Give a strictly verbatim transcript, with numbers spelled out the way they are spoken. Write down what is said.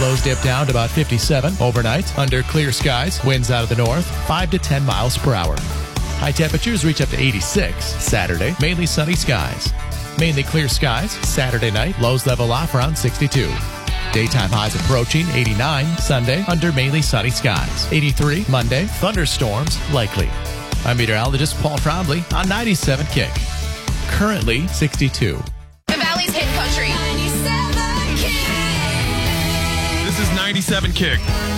Lows dip down to about fifty-seven. Overnight, under clear skies, winds out of the north, five to ten miles per hour. High temperatures reach up to eighty-six. Saturday, mainly sunny skies. Mainly clear skies. Saturday night, lows level off around sixty-two. Daytime highs approaching eighty-nine. Sunday, under mainly sunny skies. eighty-three. Monday, thunderstorms likely. I'm meteorologist Paul Trombley on ninety-seven Kick. Currently sixty-two. The Valley's Hit Country. This is ninety-seven Kick.